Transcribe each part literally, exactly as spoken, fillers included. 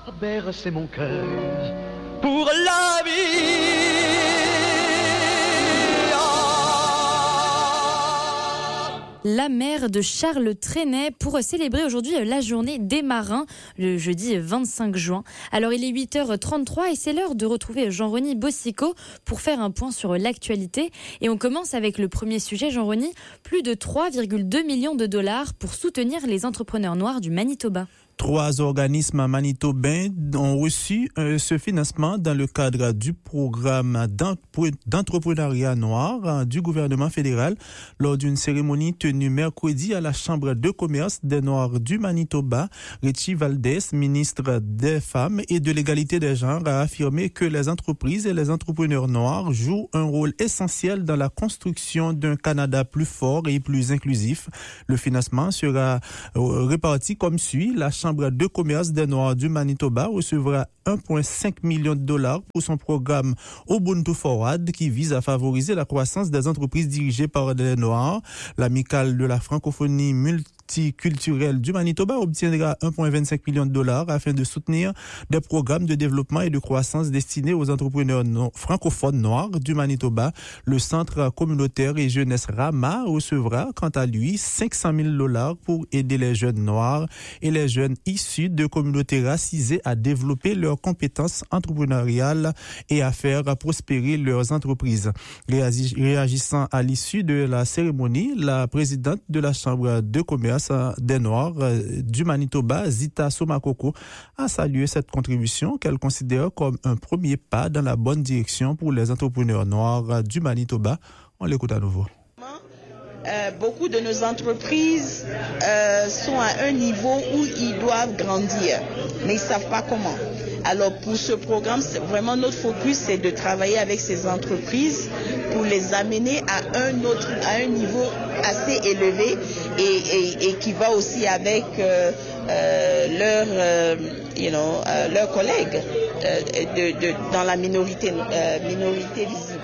Bercez mon cœur pour la vie. La mer de Charles Trenet pour célébrer aujourd'hui la journée des marins, le jeudi vingt-cinq juin. Alors il est huit heures trente-trois et c'est l'heure de retrouver Jean-Rony Bossico pour faire un point sur l'actualité. Et on commence avec le premier sujet, Jean-Rony, plus de trois virgule deux millions de dollars pour soutenir les entrepreneurs noirs du Manitoba. Trois organismes manitobains ont reçu euh, ce financement dans le cadre du programme d'entrepreneuriat noir du gouvernement fédéral lors d'une cérémonie tenue mercredi à la Chambre de commerce des Noirs du Manitoba. Richie Valdez, ministre des Femmes et de l'égalité des genres, a affirmé que les entreprises et les entrepreneurs noirs jouent un rôle essentiel dans la construction d'un Canada plus fort et plus inclusif. Le financement sera euh, réparti comme suit. La Chambre de commerce des Noirs du Manitoba recevra un virgule cinq million de dollars pour son programme Ubuntu Forward qui vise à favoriser la croissance des entreprises dirigées par des Noirs. L'amicale de la francophonie multiculturelle du Manitoba obtiendra un virgule vingt-cinq million de dollars afin de soutenir des programmes de développement et de croissance destinés aux entrepreneurs no- francophones noirs du Manitoba. Le centre communautaire et jeunesse Rama recevra quant à lui cinq cent mille dollars pour aider les jeunes noirs et les jeunes issus de communautés racisées à développer leurs compétences entrepreneuriales et à faire prospérer leurs entreprises. Réagissant à l'issue de la cérémonie, la présidente de la Chambre de commerce des Noirs du Manitoba, Zita Somakoko, a salué cette contribution qu'elle considère comme un premier pas dans la bonne direction pour les entrepreneurs noirs du Manitoba. On l'écoute à nouveau. Euh, beaucoup de nos entreprises euh, sont à un niveau où ils doivent grandir, mais ils ne savent pas comment. Alors pour ce programme, c'est vraiment notre focus, c'est de travailler avec ces entreprises pour les amener à un autre, à un niveau assez élevé et, et, et qui va aussi avec euh, euh, leurs, euh, you know, euh, leurs collègues euh, de, de, dans la minorité, euh, minorité visible.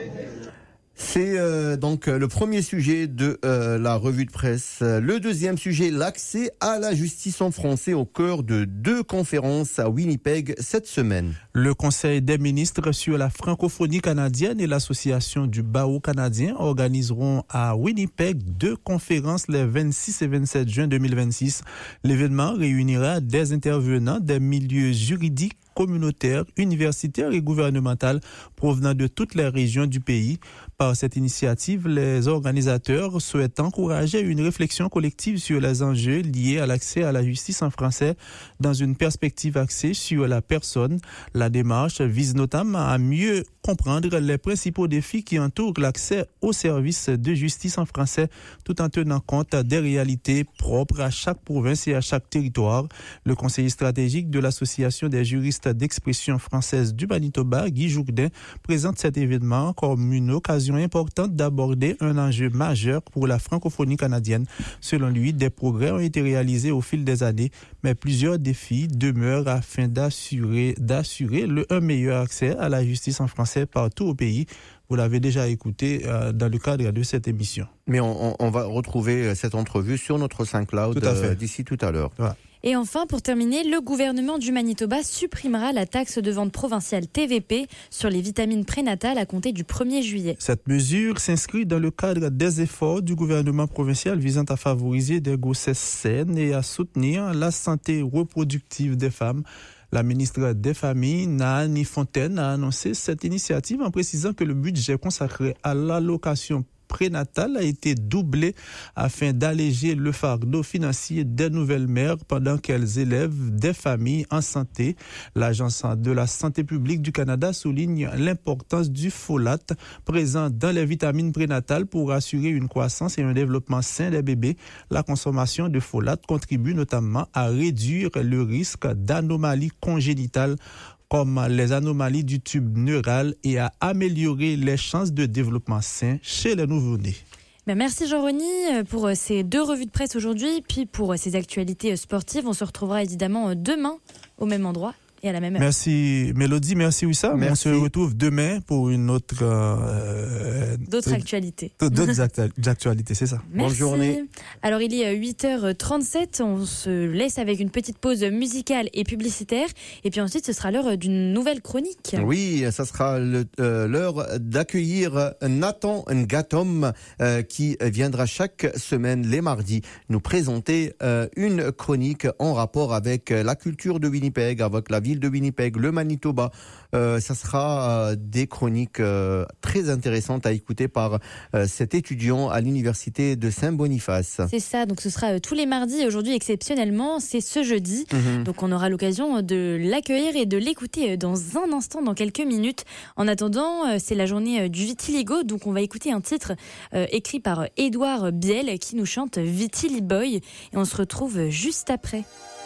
C'est euh, donc le premier sujet de euh, la revue de presse. Le deuxième sujet, l'accès à la justice en français au cœur de deux conférences à Winnipeg cette semaine. Le Conseil des ministres sur la francophonie canadienne et l'Association du barreau canadien organiseront à Winnipeg deux conférences les vingt-six et vingt-sept juin deux mille vingt-six. L'événement réunira des intervenants des milieux juridiques, communautaires, universitaires et gouvernementales provenant de toutes les régions du pays. Par cette initiative, les organisateurs souhaitent encourager une réflexion collective sur les enjeux liés à l'accès à la justice en français dans une perspective axée sur la personne. La démarche vise notamment à mieux comprendre les principaux défis qui entourent l'accès aux services de justice en français tout en tenant compte des réalités propres à chaque province et à chaque territoire. Le conseiller stratégique de l'Association des juristes d'expression française du Manitoba, Guy Jourdain, présente cet événement comme une occasion importante d'aborder un enjeu majeur pour la francophonie canadienne. Selon lui, des progrès ont été réalisés au fil des années, mais plusieurs défis demeurent afin d'assurer, d'assurer le, un meilleur accès à la justice en français partout au pays. Vous l'avez déjà écouté euh, dans le cadre de cette émission. Mais on, on va retrouver cette entrevue sur notre SoundCloud euh, d'ici tout à l'heure. Voilà. Et enfin, pour terminer, le gouvernement du Manitoba supprimera la taxe de vente provinciale T V P sur les vitamines prénatales à compter du premier juillet. Cette mesure s'inscrit dans le cadre des efforts du gouvernement provincial visant à favoriser des grossesses saines et à soutenir la santé reproductive des femmes. La ministre des Familles, Naani Fontaine, a annoncé cette initiative en précisant que le budget consacré à l'allocation prénatale a été doublé afin d'alléger le fardeau financier des nouvelles mères pendant qu'elles élèvent des familles en santé. L'Agence de la santé publique du Canada souligne l'importance du folate présent dans les vitamines prénatales pour assurer une croissance et un développement sain des bébés. La consommation de folate contribue notamment à réduire le risque d'anomalies congénitales comme les anomalies du tube neural et à améliorer les chances de développement sain chez les nouveau-nés. Ben merci Jean-Rony pour ces deux revues de presse aujourd'hui, puis pour ces actualités sportives. On se retrouvera évidemment demain au même endroit et à la même heure. Merci Mélodie, merci Wissa. Merci. On se retrouve demain pour une autre... Euh, D'autres actualités. D'autres actualités, c'est ça. Merci. Bonne journée. Alors il est huit heures trente-sept, on se laisse avec une petite pause musicale et publicitaire et puis ensuite ce sera l'heure d'une nouvelle chronique. Oui, ça sera le, euh, l'heure d'accueillir Nathan Ngatom euh, qui viendra chaque semaine les mardis nous présenter euh, une chronique en rapport avec la culture de Winnipeg, avec la ville de Winnipeg, le Manitoba. Euh, ça sera euh, des chroniques euh, très intéressantes à écouter par euh, cet étudiant à l'université de Saint-Boniface. C'est ça, donc ce sera euh, tous les mardis et aujourd'hui exceptionnellement, c'est ce jeudi. Mhm. Donc on aura l'occasion de l'accueillir et de l'écouter euh, dans un instant, dans quelques minutes. En attendant, euh, c'est la journée euh, du Vitiligo, donc on va écouter un titre euh, écrit par Édouard Biel qui nous chante Vitili Boy et on se retrouve juste après.